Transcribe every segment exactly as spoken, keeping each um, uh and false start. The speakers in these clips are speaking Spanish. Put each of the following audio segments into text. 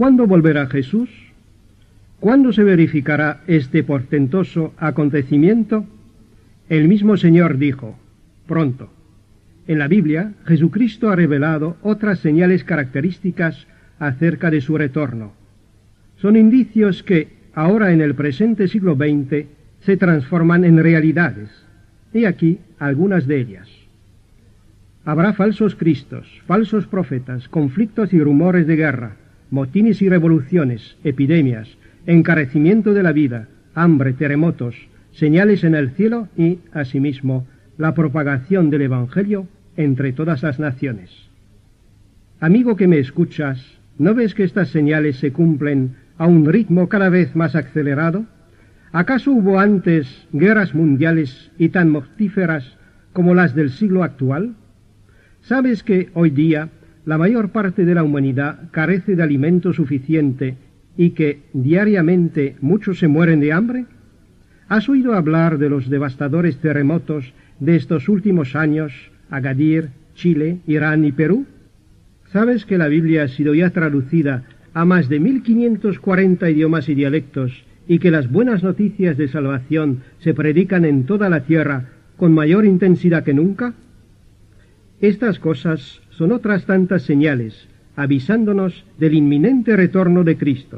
¿Cuándo volverá Jesús? ¿Cuándo se verificará este portentoso acontecimiento? El mismo Señor dijo: pronto. En la Biblia, Jesucristo ha revelado otras señales características acerca de su retorno. Son indicios que, ahora en el presente siglo veinte, se transforman en realidades. He aquí algunas de ellas. Habrá falsos cristos, falsos profetas, conflictos y rumores de guerra, motines y revoluciones, epidemias, encarecimiento de la vida, hambre, terremotos, señales en el cielo y, asimismo, la propagación del Evangelio entre todas las naciones. Amigo que me escuchas, ¿no ves que estas señales se cumplen a un ritmo cada vez más acelerado? ¿Acaso hubo antes guerras mundiales y tan mortíferas como las del siglo actual? ¿Sabes que hoy día la mayor parte de la humanidad carece de alimento suficiente y que diariamente muchos se mueren de hambre? ¿Has oído hablar de los devastadores terremotos de estos últimos años, Agadir, Chile, Irán y Perú? ¿Sabes que la Biblia ha sido ya traducida a más de mil quinientos cuarenta idiomas y dialectos y que las buenas noticias de salvación se predican en toda la tierra con mayor intensidad que nunca? Estas cosas son otras tantas señales avisándonos del inminente retorno de Cristo.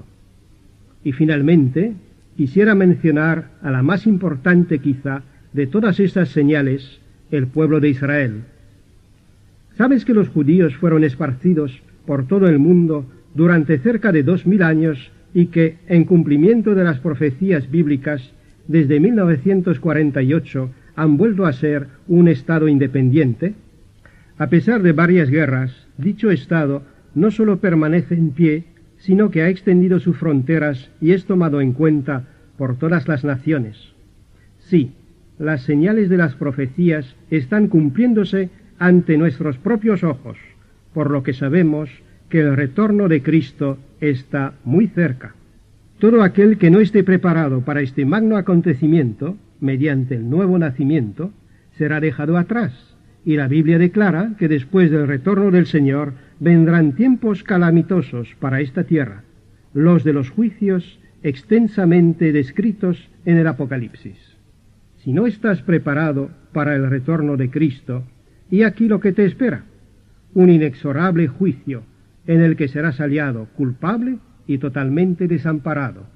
Y finalmente, quisiera mencionar a la más importante quizá de todas estas señales, el pueblo de Israel. ¿Sabes que los judíos fueron esparcidos por todo el mundo durante cerca de dos mil años y que, en cumplimiento de las profecías bíblicas, desde mil novecientos cuarenta y ocho han vuelto a ser un Estado independiente? A pesar de varias guerras, dicho Estado no solo permanece en pie, sino que ha extendido sus fronteras y es tomado en cuenta por todas las naciones. Sí, las señales de las profecías están cumpliéndose ante nuestros propios ojos, por lo que sabemos que el retorno de Cristo está muy cerca. Todo aquel que no esté preparado para este magno acontecimiento, mediante el nuevo nacimiento, será dejado atrás, y la Biblia declara que después del retorno del Señor vendrán tiempos calamitosos para esta tierra, los de los juicios extensamente descritos en el Apocalipsis. Si no estás preparado para el retorno de Cristo, y aquí lo que te espera: un inexorable juicio en el que serás hallado culpable y totalmente desamparado.